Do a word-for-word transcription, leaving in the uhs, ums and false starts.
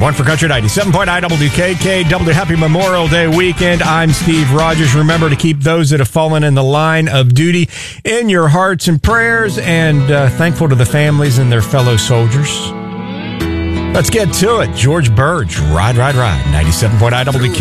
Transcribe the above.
One for Country ninety-seven point nine W K K W. Happy Memorial Day weekend. I'm Steve Rogers. Remember to keep those that have fallen in the line of duty in your hearts and prayers, and uh, thankful to the families and their fellow soldiers. Let's get to it. George Burge, Ride, Ride, Ride, ninety-seven point nine W K K.